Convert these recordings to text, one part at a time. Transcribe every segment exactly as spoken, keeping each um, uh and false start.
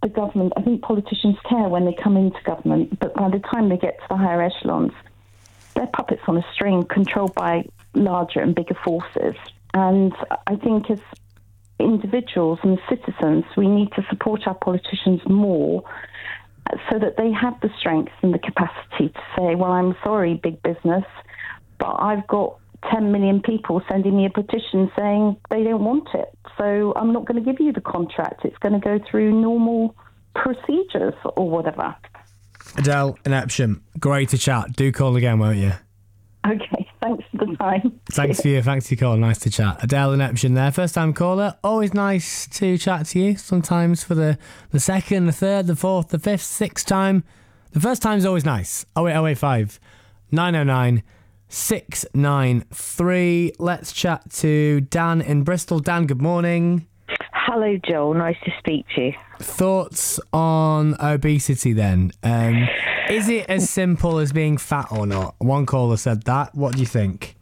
the government, I think politicians care when they come into government, but by the time they get to the higher echelons, they're puppets on a string controlled by larger and bigger forces. And I think as individuals and citizens, we need to support our politicians more so that they have the strength and the capacity to say, well, I'm sorry, big business, but I've got ten million people sending me a petition saying they don't want it. So I'm not going to give you the contract. It's going to go through normal procedures or whatever. Adele in Epsom, great to chat. Do call again, won't you? Okay, thanks for the time. Thanks for you. Thanks for your call. Nice to chat. Adele in Epsom there, first time caller. Always nice to chat to you. Sometimes for the, the second, the third, the fourth, the fifth, sixth time. The first time's always nice. oh eight oh eight five nine oh nine six nine three. Let's chat to Dan in Bristol. Dan, good morning. Hello, Joel. Nice to speak to you. Thoughts on obesity then? Um, is it as simple as being fat or not? One caller said that. What do you think?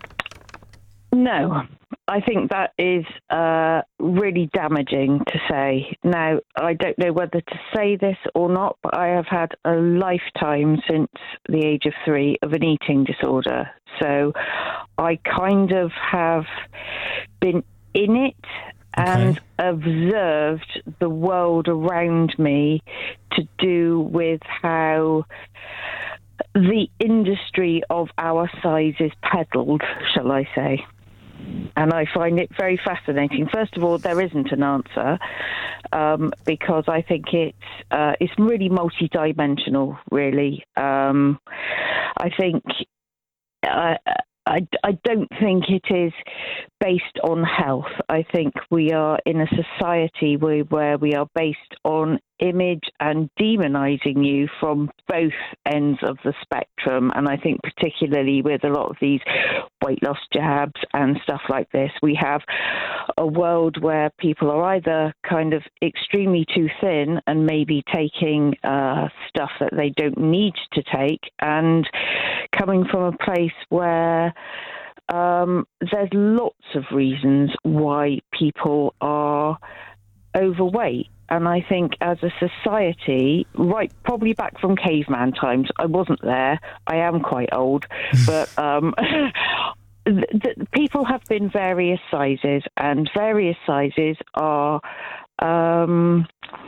No, I think that is uh, really damaging to say. Now, I don't know whether to say this or not, but I have had a lifetime since the age of three of an eating disorder. So I kind of have been in it and okay. observed the world around me to do with how the industry of our size is peddled, shall I say. And I find it very fascinating. First of all, there isn't an answer um, because I think it's uh, it's really multidimensional, really. Um, I think uh, I, I don't think it is based on health. I think we are in a society where, where we are based on image and demonizing you from both ends of the spectrum. And I think particularly with a lot of these weight loss jabs and stuff like this, we have a world where people are either kind of extremely too thin and maybe taking uh, stuff that they don't need to take, and coming from a place where um, there's lots of reasons why people are overweight. And I think as a society, right, probably back from caveman times, I wasn't there, I am quite old, but um, the, the, people have been various sizes, and various sizes are um,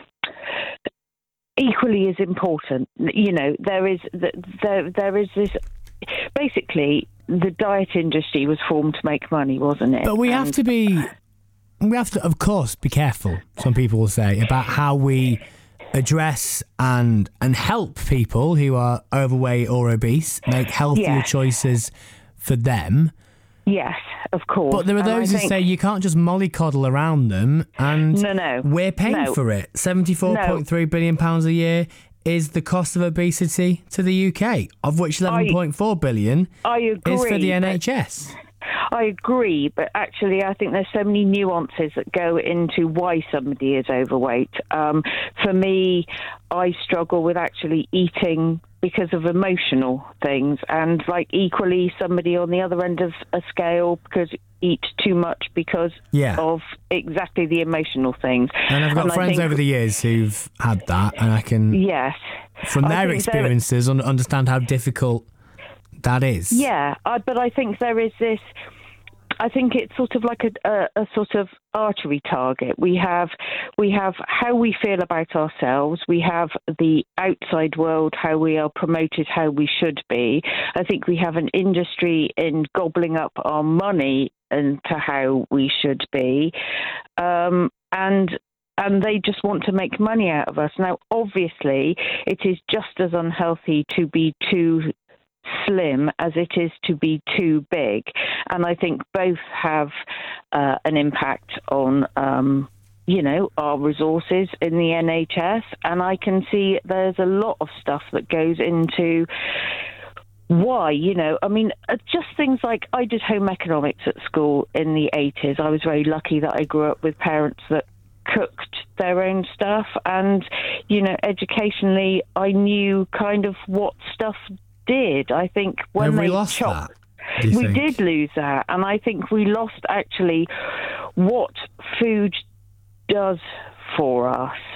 equally as important. You know, there is there there is this, basically, the diet industry was formed to make money, wasn't it? But we and, have to be... We have to, of course, be careful, some people will say, about how we address and and help people who are overweight or obese make healthier yeah. choices for them. Yes, of course. But there are and those I who think... say you can't just mollycoddle around them, and no, no, we're paying no. for it. seventy-four point three billion pounds a year is the cost of obesity to the U K, of which eleven point four billion I, I agree, is for the N H S. I agree, but actually I think there's so many nuances that go into why somebody is overweight. Um, for me, I struggle with actually eating because of emotional things, and like equally somebody on the other end of a scale because eat too much because yeah. of exactly the emotional things. And I've got and friends think, over the years who've had that, and I can, yes, from their experiences, there, understand how difficult that is. Yeah, I, but I think there is this, I think it's sort of like a, a, a sort of archery target. We have we have how we feel about ourselves. We have the outside world, how we are promoted, how we should be. I think we have an industry in gobbling up our money into how we should be. Um, and And they just want to make money out of us. Now, obviously, it is just as unhealthy to be too slim as it is to be too big, and I think both have uh, an impact on um, you know our resources in the N H S, and I can see there's a lot of stuff that goes into why, you know, I mean, just things like I did home economics at school in the eighties. I was very lucky that I grew up with parents that cooked their own stuff, and you know, educationally I knew kind of what stuff did. I think when Have they we lost chopped, that, we think? did lose that, and I think we lost actually what food does for us.